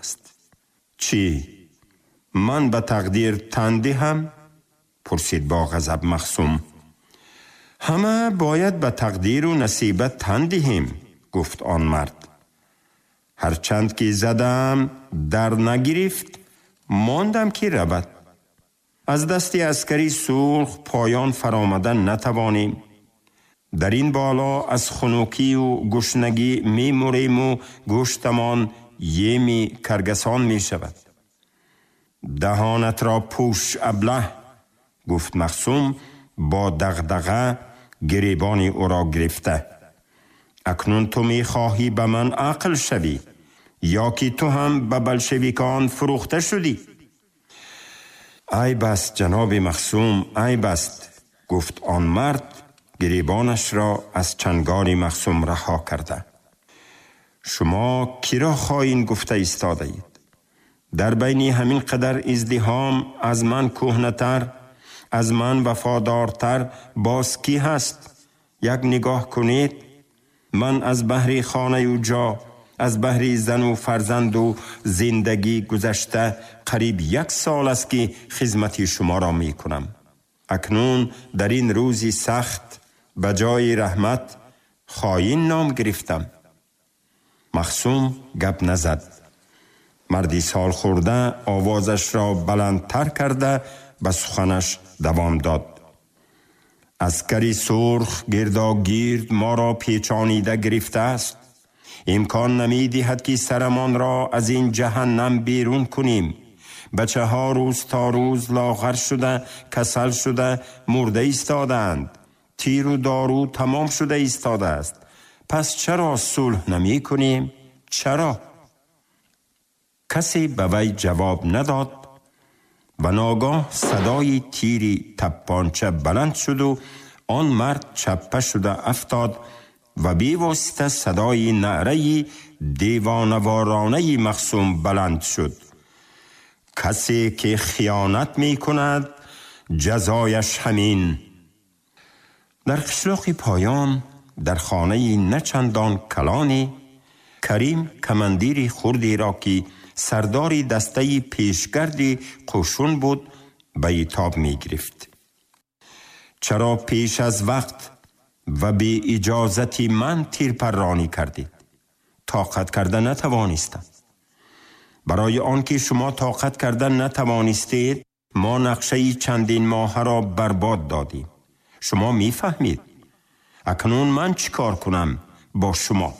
است. چی؟ من به تقدیر تن دهم؟ پرسید با غضب مخصوم. همه باید به تقدیر و نصیبت تن دهیم، گفت آن مرد. هرچند که زدم در نگرفت، ماندم که رود. از دست عسکری سرخ پایان فرامدن نتوانیم. در این بالا از خنوکی و گشنگی می مریم و گوشتمان یمی کرگسان می شود. دهانت را پوش ابله، گفت مخصوم با دغدغه گریبان او را گرفته. اکنون تو می خواهی به من عاقل شوی یا که تو هم به بلشویکان فروخته شدی؟ ای بس جناب مخصوم، ای بس، گفت آن مرد گریبانش را از چنگال مخصوم رها کرده. شما کی را خائن گفته ایستاده اید؟ در بین همین قدر ازدحام از من کهنه‌تر، از من وفادارتر باز کی هست؟ یک نگاه کنید. من از بحر خانه و جا، از بحر زن و فرزند و زندگی گذشته قریب 1 سال است که خدمت شما را می کنم. اکنون در این روزی سخت به جای رحمت خائن نام گرفتم. مخصوم گپ نزد. مردی سال خورده آوازش را بلندتر کرده به سخنش دوام داد. عسکری سرخ گرداگیرد ما را پیچانیده گرفته است. امکان نمی دهد که سرمان را از این جهنم بیرون کنیم. بچه ها روز تا روز لاغر شده، کسل شده، مرده ایستادند. تیر و دارو تمام شده ایستاده است. پس چرا صلح نمی کنیم؟ چرا؟ کسی به وی جواب نداد و ناگاه صدای تیری تپانچه بلند شد و آن مرد چپه شده افتاد و بی واسطه صدای نعره دیوانوارانه مخصوم بلند شد. کسی که خیانت می کند جزایش همین. در قشلاق پایان در خانه نچندان کلانی کریم کماندیری خردی را که سرداری دسته پیشگردی قشون بود به اتاب می گرفت. چرا پیش از وقت و به اجازت من تیر پرانی کردید؟ طاقت کردن نتوانستم. برای آنکه شما طاقت کردن نتوانستید ما نقشه چندین ماه را برباد دادیم. شما می فهمید. اکنون من چیکار کنم با شما؟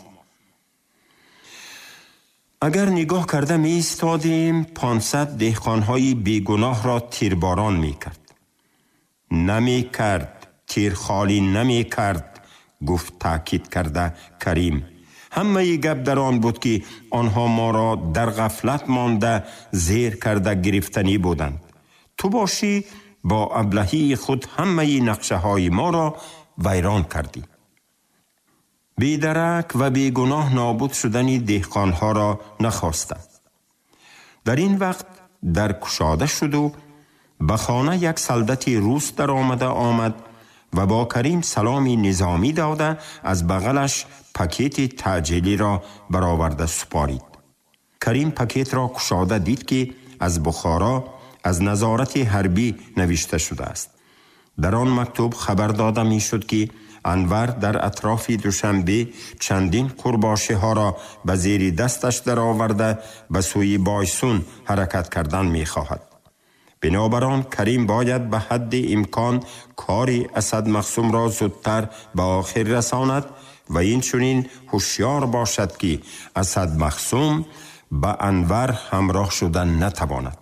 اگر نگاه کرده می ایستادیم 500 دهقانهای بیگناه را تیرباران می کرد. نمی کرد، تیر خالی نمی کرد، گفت تاکید کرده کریم. همه گپ در آن بود که آنها ما را در غفلت مانده زیر کرده گرفتنی بودند. تو باشی با ابلهی خود همه نقشه های ما را ویران کردی. بیدرک و بیگناه نابود شدن دهقانها را نخواستم. در این وقت در کشاده شد و به خانه یک سلدتی روس در آمد و با کریم سلامی نظامی داده از بغلش پاکت تعجیلی را برآورده سپارید. کریم پاکت را کشاده دید که از بخارا از نظارت حربی نوشته شده است. در آن مکتوب خبر داده می شد که انور در اطراف دوشنبه چندین قرباشه ها را به زیر دستش در آورده به سوی بایسون حرکت کردن می خواهد. بنابراین کریم باید به حد امکان کاری اسد مخصوم را زودتر به آخر رساند و این چنین هوشیار باشد که اسد مخصوم به انور همراه شدن نتواند.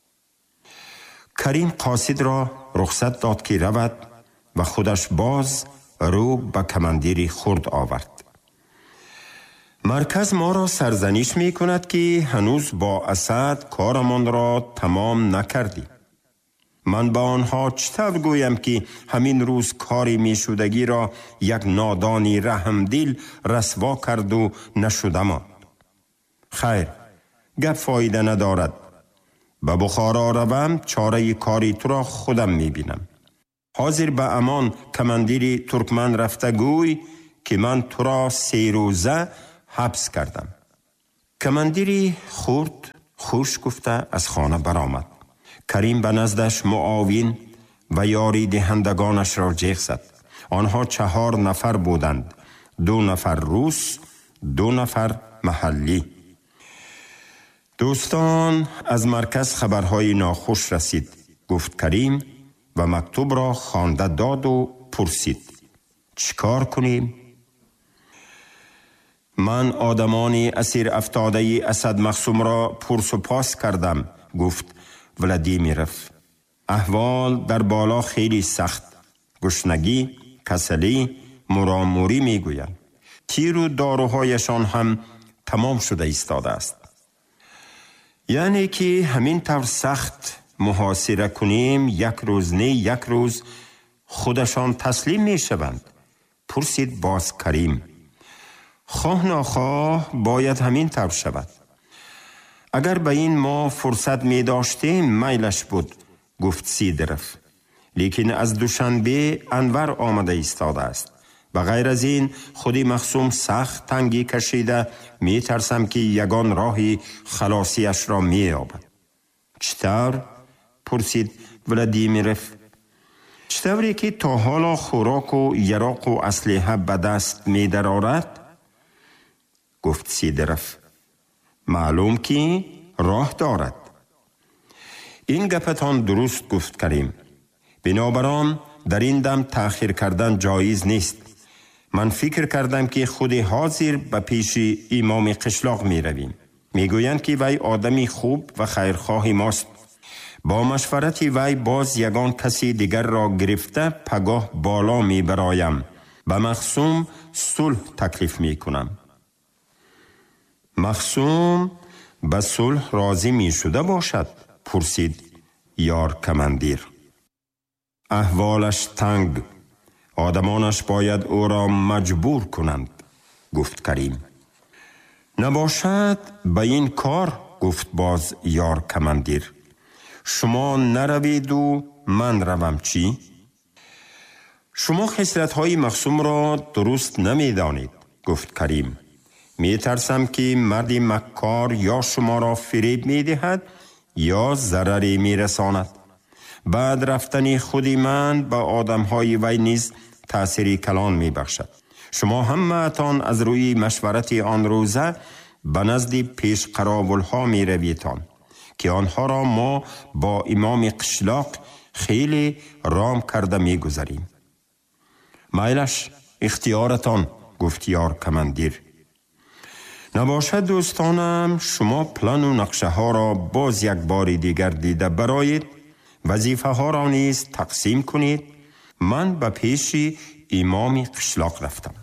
کریم قاصد را رخصت داد که رود و خودش باز رو به کماندیری خرد آورد. مرکز ما را سرزنش می کند که هنوز با اسد کارمان را تمام نکردی. من با آنها چطور گویم که همین روز کاری می شدگی را یک نادانی رحمدل رسوا کرد و نشده ماند. خیر، گپ فایده ندارد. به بخارا روم چاره کاری تو را خودم می بینم. حاضر به امان کماندیری ترکمن رفته گوی که من تو را 3 روزه حبس کردم. کماندیری خرد خوش گفته از خانه برآمد. کریم به نزدش معاون و یاری دهندگانش را جیغ زد. آنها 4 نفر بودند، 2 نفر روس، 2 نفر محلی. دوستان، از مرکز خبرهای ناخوش رسید، گفت کریم و مکتوب را خوانده داد و پرسید چیکار کنیم؟ من آدمانی اسیر افتاده اسد مخصوم را پرس و پاس کردم، گفت ولادیمیرف. احوال در بالا خیلی سخت، گشنگی، کسلی، مراموری میگویند. تیر و داروهایشان هم تمام شده ایستاده است. یعنی که همین طور سخت محاصره کنیم، یک روز نه یک روز خودشان تسلیم می شوند؟ پرسید باز کریم. خواه ناخواه باید همین طور شود. اگر به این ما فرصت می داشتیم میلش بود، گفت سیدرف. لیکن از دوشنبه انور آمده ایستاده است. و غیر از این خودی مخصوم سخت تنگی کشیده، می ترسم که یگان راهی خلاصیش را می یابد. چطور؟ پرسید ولادیمیرف. چطوری که تا حالا خوراک و یراق و اسلحه به دست می درآورد؟ گفت سیدرف. معلوم که راه دارد. این گپتان درست، گفت کریم. بنابراین در این دم تأخیر کردن جایز نیست. من فکر کردم که خود حاضر به پیش امام قشلاق می رویم. می گویند که وی آدمی خوب و خیرخواه ماست. با مشورت وی باز یگان کسی دیگر را گرفته پگاه بالا می برایم. به مخصوم صلح تکلیف می کنم. مخصوم به صلح راضی می شده باشد؟ پرسید یار کمندیر. احوالش تنگ، آدمانش باید او را مجبور کنند، گفت کریم. نباشد به این کار، گفت باز یار کمندیر. شما نروید و من روم چی؟ شما خصلت‌های مخصوم را درست نمی‌دانید، گفت کریم. می ترسم که مردی مکار یا شما را فریب می دهد یا ضرری می رساند. بعد رفتن خودی من به آدم‌های وی نیز تأثیری کلان می بخشد. شما همه‌تان از روی مشورت آن روزه به نزد پیش قراولها می رویتان که آنها را ما با امام قشلاق خیلی رام کرده می گذاریم. میلش اختیارتان، گفت یار کمندیر. نباشد دوستانم شما پلان و نقشه ها را باز یک بار دیگر دیده برایید، وظیفه ها را نیز تقسیم کنید. من به پیش امام قشلاق رفتم.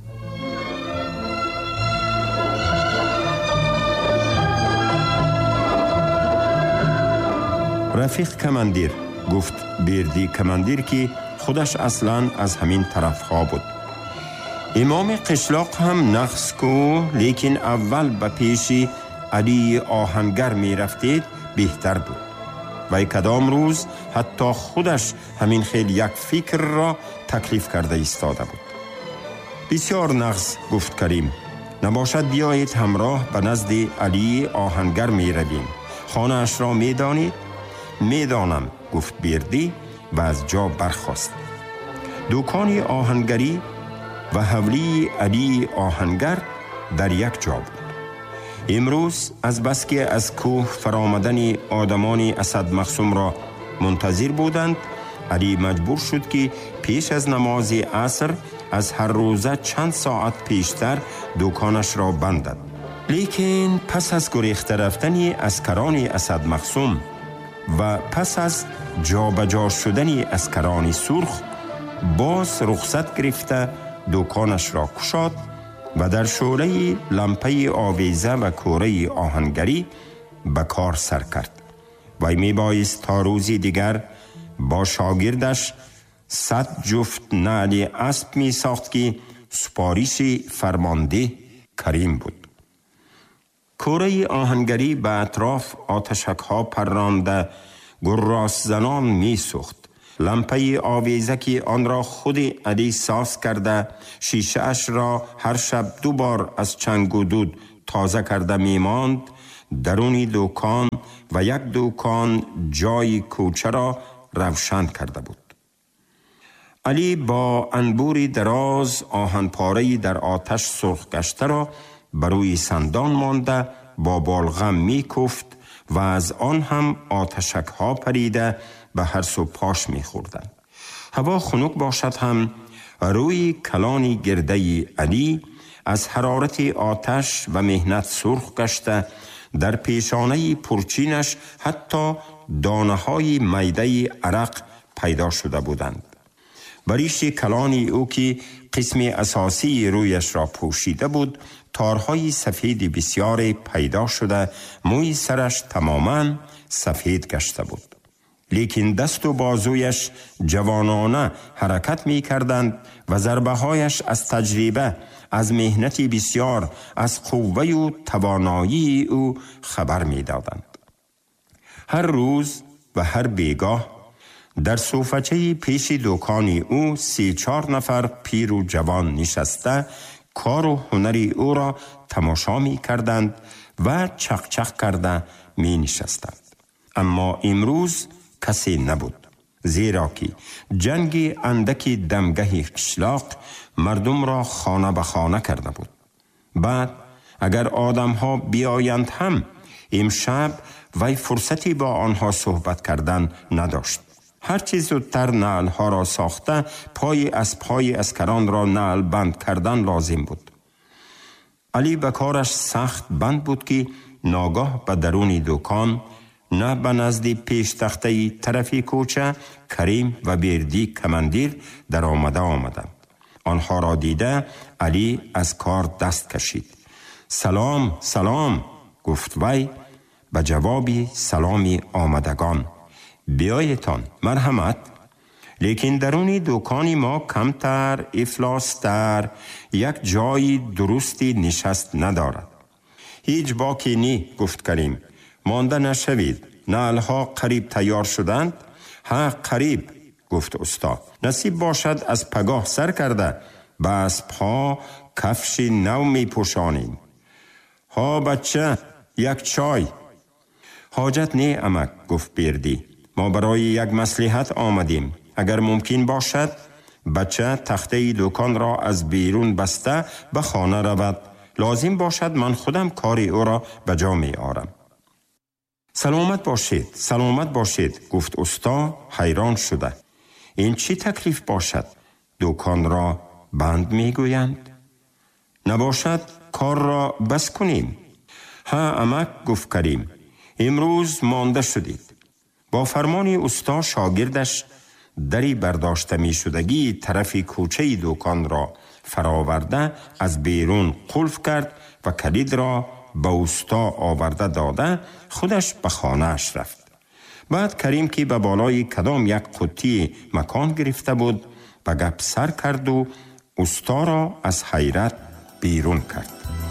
رفیق کمندیر، گفت بیردی کمندیر که خودش اصلا از همین طرف ها بود. امام قشلاق هم نقص کو، لیکن اول به پیش علی آهنگر می رفتید بهتر بود. و کدام روز حتی خودش همین خیلی یک فکر را تکلیف کرده ایستاده بود. بسیار نقص، گفت کریم. نباشد بیایید همراه به نزد علی آهنگر می رویم. خانه اش را می دانید؟ می دانم، گفت بیردی و از جا برخاست. دکان آهنگری و حولی علی آهنگر در یک جا بود. امروز از بس که از کوه فرامدن آدمانی اسد مخصوم را منتظر بودند، علی مجبور شد که پیش از نماز عصر از هر روزه چند ساعت پیشتر دکانش را بندد. لیکن پس از گریخته رفتن عسکران اسد مخصوم و پس از جابجا شدن عسکران سرخ، باز رخصت گرفته دکانش را گشاد و در شعله لمپه آویزه و کوره آهنگری به کار سر کرد. وی می بایست تا روزی دیگر با شاگردش 100 جفت نعل اسب می ساخت که سپارش فرمانده کریم بود. کوره آهنگری به اطراف آتشک ها پرانده گراس زنان می سوخت. لمپه آویزه که آن را خود علی ساز کرده، شیشه اش را هر شب 2 بار از چنگ و دود تازه کرده می ماند، درون دکان و یک دکان جای کوچه را روشن کرده بود. علی با انبوری دراز آهنپاره‌ای در آتش سرخ گشته را بروی سندان مانده با بالغم می کوفت و از آن هم آتشک ها پریده به هر سو پاش می خوردند. هوا خنک باشد هم روی کلانی گرده علی از حرارت آتش و مهنت سرخ گشته، در پیشانه پرچینش حتی دانه های میده عرق پیدا شده بودند. بریش کلانی او که قسم اساسی رویش را پوشیده بود، تارهای سفید بسیار پیدا شده، موی سرش تماما سفید گشته بود. لیکن دست و بازویش جوانانه حرکت می کردند و ضربه هایش از تجربه، از مهنتی بسیار، از قوه و توانایی او خبر می دادند. هر روز و هر بیگاه در صوفچه پیش دکانی او 3-4 نفر پیر و جوان نشسته کار و هنری او را تماشا می کردند و چق کرده می نشستند. اما امروز کسی نبود، زیرا که جنگ اندکی دمگه کشلاق مردم را خانه به خانه کرده بود. بعد اگر آدم ها بیایند هم امشب وی فرصتی با آنها صحبت کردن نداشت. هرچی زودتر نعل ها را ساخته پای اسکران را نعل بند کردن لازم بود. علی به کارش سخت بند بود که ناگاه به درون دکان، نه به نزد پیش تخته طرفی کوچه، کریم و بیردی کمندیر در آمدند. آنها را دیده علی از کار دست کشید. سلام گفت وی به جوابی سلامی آمدگان. بیایتان، مرحمت. لیکن درونی دکانی ما کمتر، افلاس‌تر، یک جای درستی نشست ندارد. هیچ باکی نی، گفت کریم. مانده نشوید. نعلها قریب تیار شدند؟ ها قریب، گفت استا. نصیب باشد از پگاه سر کرده به اسب‌ها کفش نو می پوشانیم. ها بچه، یک چای. حاجت نی امک، گفت بیردی. ما برای یک مصلحت آمدیم. اگر ممکن باشد بچه تخته دکان را از بیرون بسته به خانه رود. لازم باشد من خودم کاری او را به جا می آرم. سلامت باشید، گفت استا حیران شده. این چی تکلیف باشد؟ دکان را بند می گویند؟ نباشد کار را بس کنیم. ها امک، گفت کریم. امروز مانده شدید. با فرمان استا شاگردش دری برداشته می شدگی طرف کوچه دکان را فراورده از بیرون قلف کرد و کلید را به استا آورده داده خودش به خانه‌اش رفت. بعد کریم که به بالای کدام یک قطی مکان گرفته بود به گپ سر کرد و استا را از حیرت بیرون کرد.